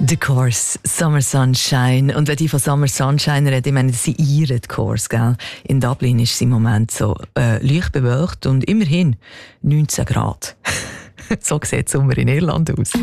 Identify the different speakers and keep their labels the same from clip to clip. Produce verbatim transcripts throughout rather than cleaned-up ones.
Speaker 1: The Course, Summer Sunshine. Und wenn ich von Summer Sunshine rede, ich meine, sie ihren Course, gell? In Dublin ist es im Moment so äh, leicht bewölkt und immerhin neunzehn Grad. So sieht der Sommer in Irland aus.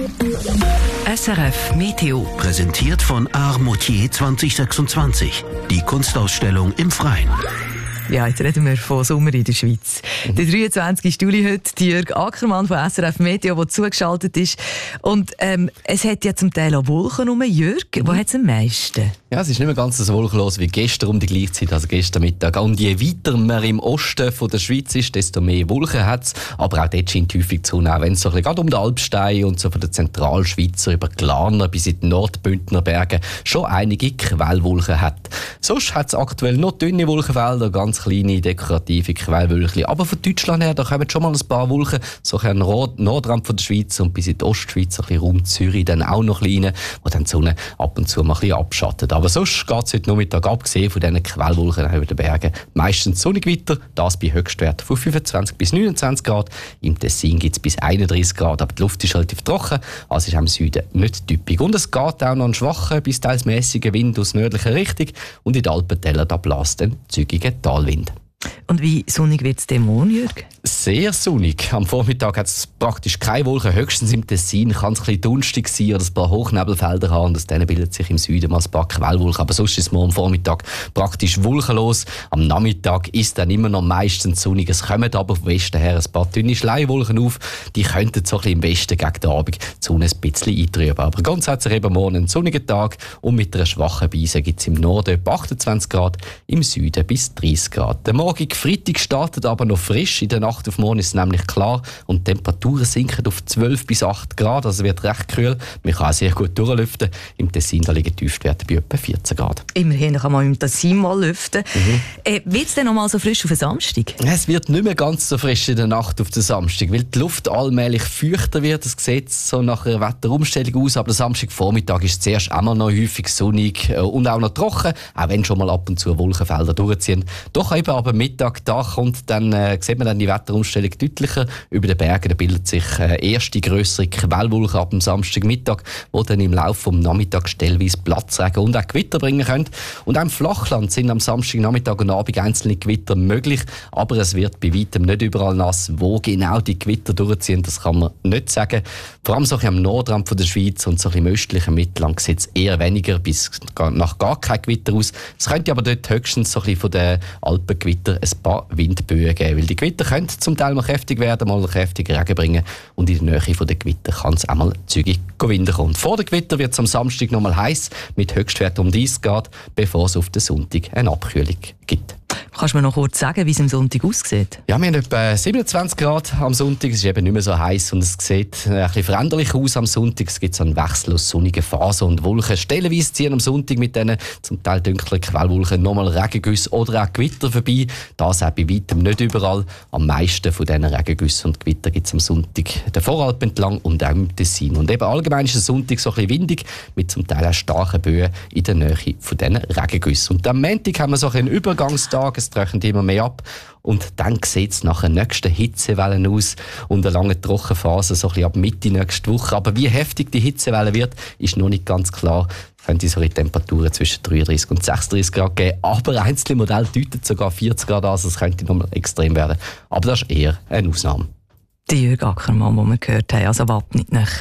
Speaker 2: S R F Meteo. Präsentiert von Art Moutier zwanzig sechsundzwanzig. Die Kunstausstellung im Freien.
Speaker 1: Ja, jetzt reden wir von Sommer in der Schweiz. Mhm. Der dreiundzwanzigsten Juli heute, Jörg Ackermann von S R F Meteo, der zugeschaltet ist. Und ähm, es hat ja zum Teil auch Wolken rum. Jörg, mhm. wo hat es am meisten?
Speaker 3: Ja, es ist nicht mehr ganz so wolkenlos wie gestern um die gleiche Zeit, also gestern Mittag. Und je weiter man im Osten von der Schweiz ist, desto mehr Wolken hat es. Aber auch dort scheint häufig zu nehmen, wenn es so ein bisschen gerade um den Alpstein und so von der Zentralschweizer über Glarner bis in die Nordbündner Berge schon einige Quellwolken hat. Sonst hat es aktuell noch dünne Wolkenfelder, ganz kleine dekorative Quellwölkchen. Aber von Deutschland her, da kommen schon mal ein paar Wolken, so ein Nord- Nordrand von der Schweiz und bis in die Ostschweiz, ein bisschen Raum Zürich, dann auch noch kleine, wo dann die Sonne ab und zu mal ein bisschen abschattet. Aber sonst geht es heute Nachmittag, abgesehen von diesen Quellwolken über den Bergen, meistens sonnig weiter, das bei Höchstwerten von fünfundzwanzig bis neunundzwanzig Grad. Im Tessin gibt es bis einunddreißig Grad, aber die Luft ist relativ trocken, also ist auch im Süden nicht typisch. Und es geht auch noch ein schwacher bis teils mäßiger Wind aus nördlicher Richtung und in den Alpentäler da bläst ein zügiger Talwind.
Speaker 1: Und wie sonnig wird es denn morgen, Jörg?
Speaker 3: Sehr sonnig. Am Vormittag hat es praktisch keine Wolken. Höchstens im Tessin kann es ein bisschen dunstig sein oder ein paar Hochnebelfelder haben. Und aus denen bildet sich im Süden mal ein paar Quellwolken. Aber sonst ist es morgen am Vormittag praktisch wolkenlos. Am Nachmittag ist dann immer noch meistens sonnig. Es kommen aber vom Westen her ein paar dünne Schleiwolken auf. Die könnten so ein bisschen im Westen gegen den Abend die Sonne ein bisschen eintrüben. Aber grundsätzlich eben morgen ein sonniger Tag. Und mit einer schwachen Brise gibt es im Norden etwa achtundzwanzig Grad, im Süden bis dreißig Grad. Der morgige Freitag startet aber noch frisch. In der Nacht auf morgen ist es nämlich klar und die Temperaturen sinken auf zwölf bis acht Grad, also wird recht kühl. Man kann auch sehr gut durchlüften. Im Tessin da liegen die Tiefstwerte bei etwa vierzehn Grad.
Speaker 1: Immerhin kann man im Tessin mal lüften. Mhm. Äh, wird es denn noch mal so frisch auf den Samstag?
Speaker 3: Es wird nicht mehr ganz so frisch in der Nacht auf den Samstag, weil die Luft allmählich feuchter wird. Es sieht so nach einer Wetterumstellung aus, aber der Samstagvormittag ist zuerst immer noch häufig sonnig und auch noch trocken, auch wenn schon mal ab und zu Wolkenfelder durchziehen. Doch eben aber Mittag, da kommt dann, äh, sieht man dann die Wetterumstellung deutlicher. Über den Bergen da bildet sich äh, erste grössere Quellwolken ab dem Samstagmittag, die dann im Laufe des Nachmittags stellweise Platzregen und auch Gewitter bringen können. Und auch im Flachland sind am Samstagnachmittag und Abend einzelne Gewitter möglich, aber es wird bei weitem nicht überall nass. Wo genau die Gewitter durchziehen, das kann man nicht sagen. Vor allem so ein bisschen am Nordrand von der Schweiz und so ein bisschen im östlichen Mittelland sieht es eher weniger bis nach gar kein Gewitter aus. Es könnte aber dort höchstens so ein bisschen von den Alpengewittern ein paar Windböen geben, weil die Gewitter können zum Teil mal kräftig werden, mal kräftig Regen bringen und in der Nähe der Gewitter kann es auch mal zügig Wind kommen. Vor den Gewitter wird es am Samstag noch mal heiß mit Höchstwerten um dreißig Grad, bevor es auf den Sonntag eine Abkühlung gibt.
Speaker 1: Kannst du mir noch kurz sagen, wie es am Sonntag aussieht?
Speaker 3: Ja, wir haben etwa siebenundzwanzig Grad am Sonntag. Es ist eben nicht mehr so heiß und es sieht ein bisschen veränderlich aus am Sonntag. Es gibt so einen Wechsel aus sonnigen Phasen und Wolken. Stellenweise ziehen am Sonntag mit diesen zum Teil dunklen Quellwolken nochmal Regengüsse oder auch Gewitter vorbei. Das auch bei weitem nicht überall. Am meisten von diesen Regengüssen und Gewitter gibt es am Sonntag den Voralpen entlang und auch im Tessin. Und eben allgemein ist der Sonntag so ein bisschen windig mit zum Teil auch starken Böen in der Nähe von diesen Regengüssen. Und am Montag haben wir so ein einen Übergangstag. Es trocknet immer mehr ab und dann sieht es nach der nächsten Hitzewelle aus und eine lange Trockenphase so ein bisschen ab Mitte nächste Woche. Aber wie heftig die Hitzewelle wird, ist noch nicht ganz klar. Es könnte so Temperaturen zwischen dreiunddreißig und sechsunddreißig Grad geben, aber einzelne Modelle deuten sogar vierzig Grad an, also es könnte noch mal extrem werden. Aber das ist eher eine Ausnahme.
Speaker 1: Die Jörg Ackermann, den wir gehört haben, also wappnet nicht.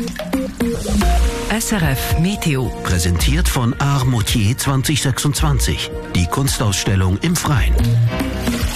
Speaker 2: S R F Meteo. Präsentiert von Art Moutier zwanzig sechsundzwanzig. Die Kunstausstellung im Freien.